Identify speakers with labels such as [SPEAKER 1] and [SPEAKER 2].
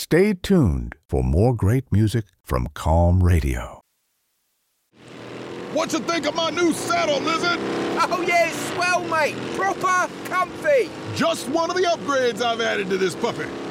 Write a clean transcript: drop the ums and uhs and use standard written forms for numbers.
[SPEAKER 1] Stay tuned for more great music from Calm Radio.
[SPEAKER 2] What you think of my new saddle, Lizard?
[SPEAKER 3] Oh yeah, it's swell, mate. Proper comfy.
[SPEAKER 2] Just one of the upgrades I've added to this puppy.